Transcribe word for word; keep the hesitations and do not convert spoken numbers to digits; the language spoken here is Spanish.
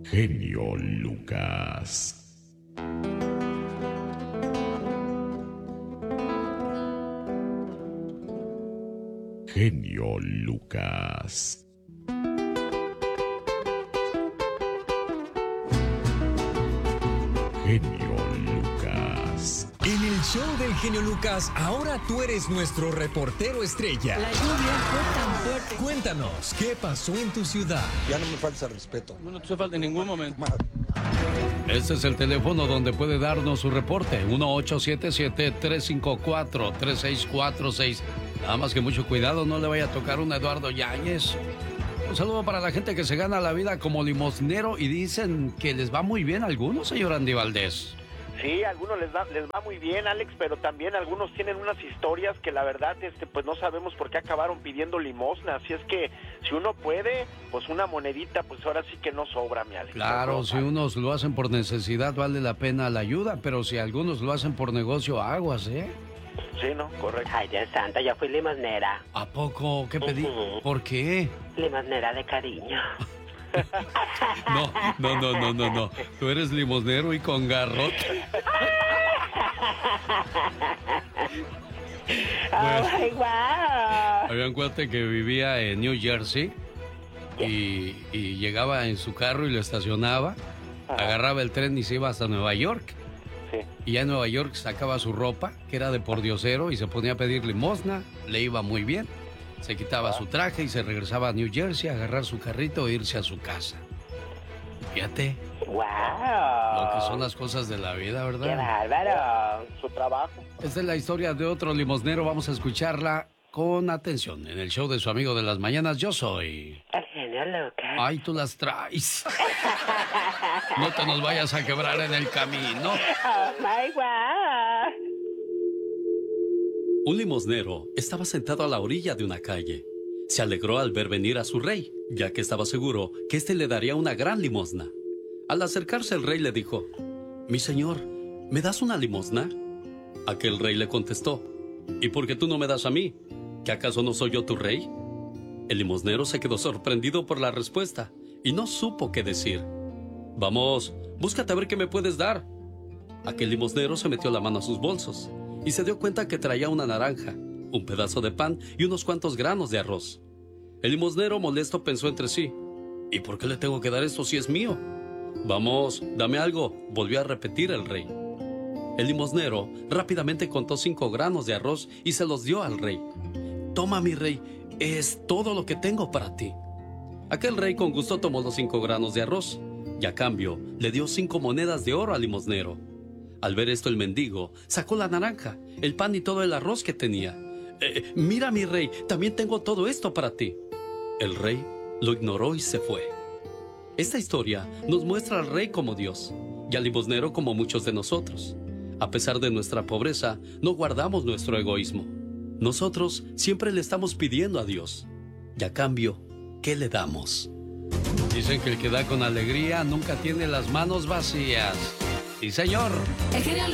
Genio Lucas. Genio Lucas. Genio Lucas. En el show del Genio Lucas, ahora tú eres nuestro reportero estrella. La lluvia fue tan fuerte. Cuéntanos, ¿qué pasó en tu ciudad? Ya no me falta respeto. No te falta en ningún momento. Este es el teléfono donde puede darnos su reporte. uno ocho siete siete, tres cinco cuatro, tres seis cuatro seis. Nada más que mucho cuidado, no le vaya a tocar un Eduardo Yáñez. Un saludo para la gente que se gana la vida como limosnero y dicen que les va muy bien a algunos, señor Andy Valdés. Sí, a algunos les, da, les va muy bien, Alex, pero también algunos tienen unas historias que la verdad, este, pues no sabemos por qué acabaron pidiendo limosna. Así es que si uno puede, pues una monedita, pues ahora sí que no sobra, mi Alex. Claro, no, si unos lo hacen por necesidad, vale la pena la ayuda, pero si algunos lo hacen por negocio, aguas, ¿eh? Sí, no, correcto. Ay, Dios santo, yo fui limosnera. ¿A poco? ¿Qué pedí? Uh-huh. ¿Por qué? Limosnera de cariño. No, no, no, no, no, no. Tú eres limosnero y con garrote. Oh, my wow. Había un cuate que vivía en New Jersey y, y llegaba en su carro y lo estacionaba, ajá, agarraba el tren y se iba hasta Nueva York. Sí. Y ya en Nueva York sacaba su ropa, que era de pordiosero, y se ponía a pedir limosna, le iba muy bien. Se quitaba ah. su traje y se regresaba a New Jersey a agarrar su carrito e irse a su casa. Fíjate. ¡Wow! Lo que son las cosas de la vida, ¿verdad? ¡Qué bárbaro! Su trabajo. Esta es la historia de otro limosnero. Vamos a escucharla con atención en el show de su amigo de las mañanas. Yo soy... El Genio Lucas. Ay, tú las traes. No te nos vayas a quebrar en el camino. ¡Oh, my God! Un limosnero estaba sentado a la orilla de una calle. Se alegró al ver venir a su rey, ya que estaba seguro que éste le daría una gran limosna. Al acercarse el rey le dijo: «Mi señor, ¿me das una limosna?». Aquel rey le contestó: «¿Y por qué tú no me das a mí? ¿Que acaso no soy yo tu rey?». El limosnero se quedó sorprendido por la respuesta y no supo qué decir. «Vamos, búscate a ver qué me puedes dar». Aquel limosnero se metió la mano a sus bolsos y se dio cuenta que traía una naranja, un pedazo de pan y unos cuantos granos de arroz. El limosnero molesto pensó entre sí: ¿y por qué le tengo que dar esto si es mío? «Vamos, dame algo», volvió a repetir el rey. El limosnero rápidamente contó cinco granos de arroz y se los dio al rey. «Toma, mi rey, es todo lo que tengo para ti». Aquel rey con gusto tomó los cinco granos de arroz y a cambio le dio cinco monedas de oro al limosnero. Al ver esto el mendigo sacó la naranja, el pan y todo el arroz que tenía. Eh, «Mira, mi rey, también tengo todo esto para ti». El rey lo ignoró y se fue. Esta historia nos muestra al rey como Dios y al limosnero como muchos de nosotros. A pesar de nuestra pobreza, no guardamos nuestro egoísmo. Nosotros siempre le estamos pidiendo a Dios. Y a cambio, ¿qué le damos? Dicen que el que da con alegría nunca tiene las manos vacías. ¡Sí, señor! El genio